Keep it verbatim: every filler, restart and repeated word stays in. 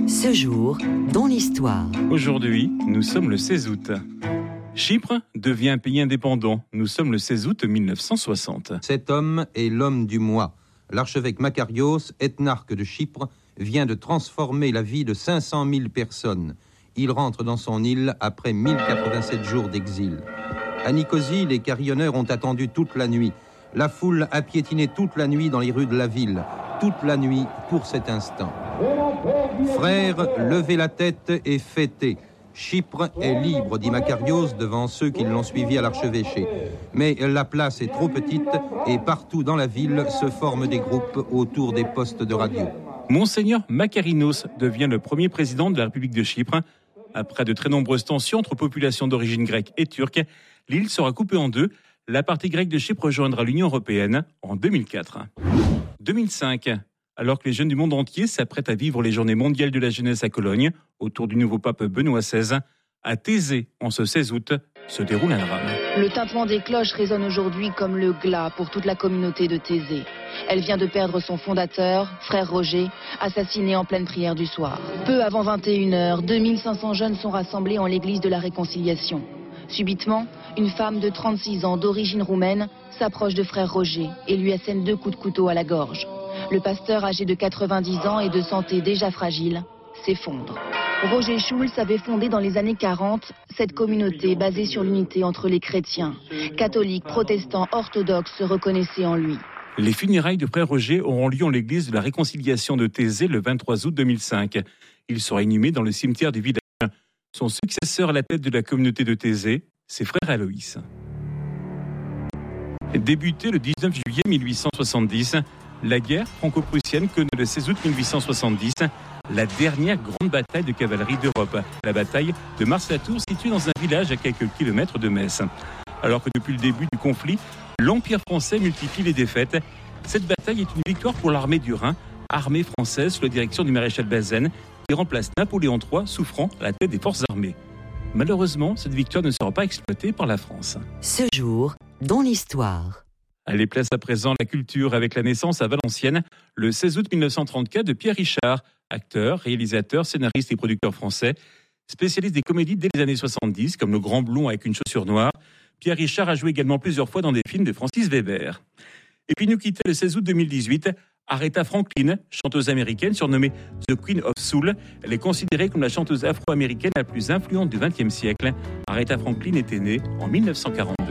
Ce jour, dans l'histoire. Aujourd'hui, nous sommes le seize août. Chypre devient un pays indépendant. Nous sommes le seize août mille neuf cent soixante. Cet homme est l'homme du mois. L'archevêque Makarios, ethnarque de Chypre, vient de transformer la vie de cinq cent mille personnes. Il rentre dans son île après mille quatre-vingt-sept jours d'exil. À Nicosie, les carillonneurs ont attendu toute la nuit. La foule a piétiné toute la nuit dans les rues de la ville. Toute la nuit pour cet instant. Frères, levez la tête et fêtez. Chypre est libre, dit Makarios devant ceux qui l'ont suivi à l'archevêché. Mais la place est trop petite et partout dans la ville se forment des groupes autour des postes de radio. Monseigneur Makarinos devient le premier président de la République de Chypre. Après de très nombreuses tensions entre populations d'origine grecque et turque, l'île sera coupée en deux. La partie grecque de Chypre rejoindra l'Union européenne en deux mille quatre. deux mille cinq, alors que les jeunes du monde entier s'apprêtent à vivre les journées mondiales de la jeunesse à Cologne, autour du nouveau pape Benoît seize, à Thésée, en ce seize août, se déroule un drame. Le tintement des cloches résonne aujourd'hui comme le glas pour toute la communauté de Thésée. Elle vient de perdre son fondateur, frère Roger, assassiné en pleine prière du soir. Peu avant vingt et une heures, deux mille cinq cents jeunes sont rassemblés en l'église de la Réconciliation. Subitement, une femme de trente-six ans d'origine roumaine s'approche de frère Roger et lui assène deux coups de couteau à la gorge. Le pasteur, âgé de quatre-vingt-dix ans et de santé déjà fragile, s'effondre. Roger Schulz avait fondé dans les années quarante cette communauté basée sur l'unité entre les chrétiens. Catholiques, protestants, orthodoxes se reconnaissaient en lui. Les funérailles de frère Roger auront lieu en l'église de la Réconciliation de Thésée le vingt-trois août deux mille cinq. Il sera inhumé dans le cimetière du village. Son successeur à la tête de la communauté de Thésée, c'est frère Aloïs. Débutée le dix-neuf juillet mille huit cent soixante-dix, la guerre franco-prussienne connaît le seize août mille huit cent soixante-dix la dernière grande bataille de cavalerie d'Europe, la bataille de Mars-la-Tour, située dans un village à quelques kilomètres de Metz. Alors que depuis le début du conflit, l'Empire français multiplie les défaites, cette bataille est une victoire pour l'armée du Rhin, armée française sous la direction du maréchal Bazaine, qui remplace Napoléon trois, souffrant à la tête des forces armées. Malheureusement, cette victoire ne sera pas exploitée par la France. Ce jour, dans l'histoire. Allez, place à présent la culture avec la naissance à Valenciennes, le seize août mille neuf cent trente-quatre, de Pierre Richard, acteur, réalisateur, scénariste et producteur français, spécialiste des comédies dès les années soixante-dix, comme Le Grand Blond avec une chaussure noire. Pierre Richard a joué également plusieurs fois dans des films de Francis Weber. Et puis nous quittait le seize août deux mille dix-huit, Aretha Franklin, chanteuse américaine surnommée The Queen of Soul. Elle est considérée comme la chanteuse afro-américaine la plus influente du vingtième siècle. Aretha Franklin était née en mille neuf cent quarante.